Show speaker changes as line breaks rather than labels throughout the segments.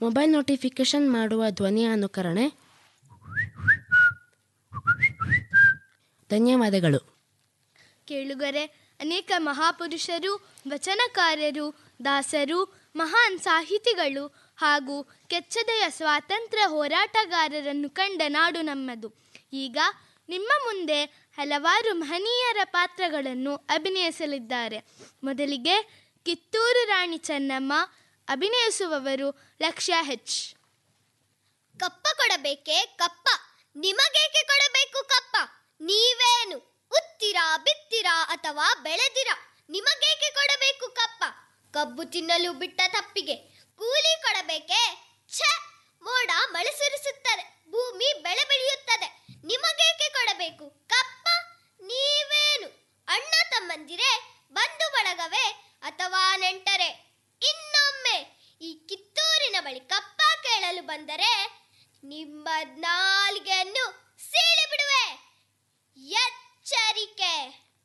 Mobile notification ಮಾಡುವ ಧ್ವನಿಯ ಅನುಕರಣೆ. ಧನ್ಯವಾದಗಳು.
ಕೇಳುಗರೆ, ಅನೇಕ ಮಹಾಪುರುಷರು, ವಚನಕಾರರು, ದಾಸರು, ಮಹಾನ್ ಸಾಹಿತಿಗಳು ಹಾಗೂ ಕೆಚ್ಚೆದೆಯ ಸ್ವಾತಂತ್ರ್ಯ ಹೋರಾಟಗಾರರನ್ನು ಕಂಡ ನಾಡು ನಮ್ಮದು. ಈಗ ನಿಮ್ಮ ಮುಂದೆ ಹಲವಾರು ಮಹನೀಯರ ಪಾತ್ರಗಳನ್ನು ಅಭಿನಯಿಸಲಿದ್ದಾರೆ. ಮೊದಲಿಗೆ ಕಿತ್ತೂರು ರಾಣಿ ಚೆನ್ನಮ್ಮ. ಅಭಿನಯಿಸುವವರು ಲಕ್ಷ್ಯ ಹೆಚ್.
ಕಪ್ಪ ಕೊಡಬೇಕೆ ಕಪ್ಪ, ನಿಮಗೇಕೆ ಕೊಡಬೇಕು ಕಪ್ಪ? ನೀವೇನು ಉತ್ತಿರಾ ಬಿತ್ತಿರಾ ಅಥವಾ ಬೆಳೆದಿರಾ? ನಿಮಗೇಕೆ ಕೊಡಬೇಕು ಕಪ್ಪ? ಕಬ್ಬು ತಿನ್ನಲು ಬಿಟ್ಟ ತಪ್ಪಿಗೆ ಕೂಲಿ ಕೊಡಬೇಕೆ? ಛೆ, ಮೋಡ ಮಳೆ ಸುರಿಸುತ್ತದೆ, ಭೂಮಿ ಬೆಳೆ ಬೆಳೆಯುತ್ತದೆ, ನಿಮಗೇಕೆ ಕೊಡಬೇಕು ಕಪ್ಪ? ನೀವೇನು ಅಣ್ಣ ತಮ್ಮಂದಿರೇ, ಬಂಧು ಬಳಗವೇ ಅಥವಾ ನೆಂಟರೆ? ಇನ್ನೊಮ್ಮೆ ಈ ಕಿತ್ತೂರಿನ ಬಳಿ ಕಪ್ಪ ಕೇಳಲು ಬಂದರೆ ನಿಮ್ಮ ನಾಲಿಗೆಯನ್ನು ಸೀಳಿ ಬಿಡುವೆ. ಎಚ್ಚರಿಕೆ.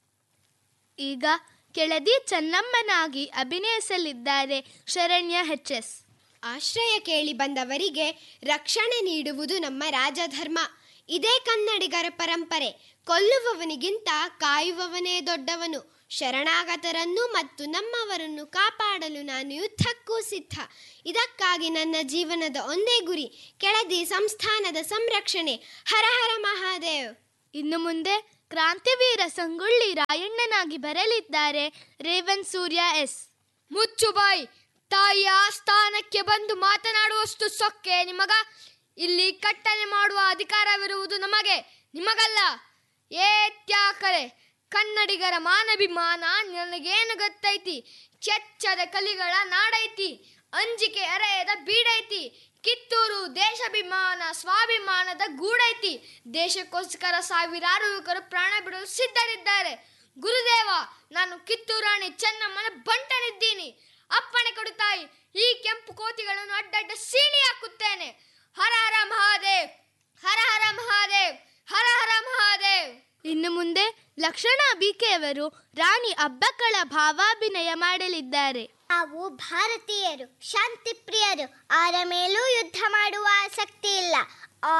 ಈಗ ಕೆಳದಿ ಚೆನ್ನಮ್ಮನಾಗಿ ಅಭಿನಯಿಸಲಿದ್ದಾರೆ ಶರಣ್ಯ ಎಚ್ ಎಸ್.
ಆಶ್ರಯ ಕೇಳಿ ಬಂದವರಿಗೆ ರಕ್ಷಣೆ ನೀಡುವುದು ನಮ್ಮ ರಾಜಧರ್ಮ. ಇದೇ ಕನ್ನಡಿಗರ ಪರಂಪರೆ. ಕೊಲ್ಲುವವನಿಗಿಂತ ಕಾಯುವವನೇ ದೊಡ್ಡವನು. ಶರಣಾಗತರನ್ನು ಮತ್ತು ನಮ್ಮವರನ್ನು ಕಾಪಾಡಲು ನಾನು ಯುದ್ಧಕ್ಕೂ ಸಿದ್ಧ. ಇದಕ್ಕಾಗಿ ನನ್ನ ಜೀವನದ ಒಂದೇ ಗುರಿ, ಕೆಳದಿ ಸಂಸ್ಥಾನದ ಸಂರಕ್ಷಣೆ. ಹರ ಹರ ಮಹಾದೇವ್.
ಇನ್ನು ಮುಂದೆ ಕ್ರಾಂತಿವೀರ ಸಂಗೊಳ್ಳಿ ರಾಯಣ್ಣನಾಗಿ ಬರಲಿದ್ದಾರೆ ರೇವಣ್ ಸೂರ್ಯ ಎಸ್.
ಮುಚ್ಚುಬಾಯಿ, ತಾಯಿಯ ಸ್ಥಾನಕ್ಕೆ ಬಂದು ಮಾತನಾಡುವಷ್ಟು ಸೊಕ್ಕೆ ನಿಮಗ? ಇಲ್ಲಿ ಕಟ್ಟಲೆ ಮಾಡುವ ಅಧಿಕಾರವಿರುವುದು ನಮಗೆ, ನಿಮಗಲ್ಲ. ಏತ್ಯಾಕರೆ ಕನ್ನಡಿಗರ ಮಾನಭಿಮಾನ ನನಗೇನು ಗೊತ್ತೈತಿ? ಚೆಚ್ಚದ ಕಲಿಗಳ ನಾಡೈತಿ, ಅಂಜಿಕೆ ಅರೆಯದ ಬೀಡೈತಿ. ಕಿತ್ತೂರು ದೇಶಾಭಿಮಾನ ಸ್ವಾಭಿಮಾನದ ಗೂಡೈತಿ. ದೇಶಕ್ಕೋಸ್ಕರ ಸಾವಿರಾರು ಯುವಕರು ಪ್ರಾಣ ಬಿಡಲು ಸಿದ್ಧರಿದ್ದಾರೆ. ಗುರುದೇವ, ನಾನು ಕಿತ್ತೂರು ರಾಣಿ ಚೆನ್ನಮ್ಮನ ಬಂಟನಿದ್ದೀನಿ. ಅಪ್ಪಣೆ ಕೊಡು ತಾಯಿ, ಈ ಕೆಂಪು ಕೋತಿಗಳನ್ನು ಅಡ್ಡಡ್ಡ ಸೀಳಿ ಹಾಕುತ್ತೇನೆ. ಹರ ಹರ ಮಹಾದೇವ್, ಹರ ಹರ ಮಹಾದೇವ್, ಹರ ಹರ ಮಹಾದೇವ್.
ಇನ್ನು ಮುಂದೆ ಲಕ್ಷಣ ಬಿಕೆಯವರು ರಾಣಿ ಅಬ್ಬಕ್ಕಳ ಭಾವಾಭಿನಯ ಮಾಡಲಿದ್ದಾರೆ.
ನಾವು ಭಾರತೀಯರು ಶಾಂತಿ ಪ್ರಿಯರು. ಆರ ಮೇಲೂ ಯುದ್ಧ ಮಾಡುವ ಆಸಕ್ತಿ ಇಲ್ಲ.